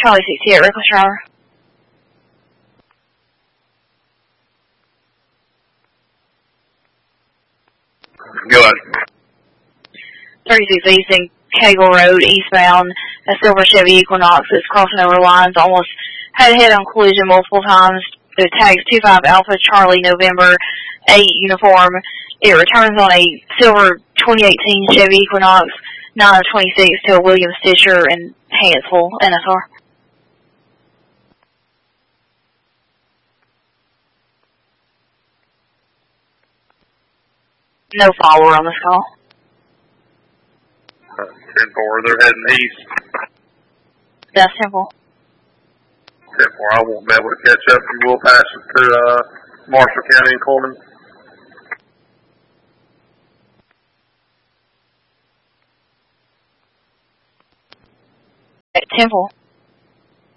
Charlie 68, reckless driver. Go ahead. 36 East and Cagle Road, eastbound. A silver Chevy Equinox is crossing over lines, almost had a head-on collision multiple times. The tag's 25 Alpha Charlie November 8 uniform. It returns on a silver 2018 Chevy Equinox 9 of 26 to a William Stitcher in Hansville, NSR. No follower on this call. 10-4, they're heading east. That's simple. 10-4, I won't be able to catch up. You will pass it to Marshall County and Coleman. Temple.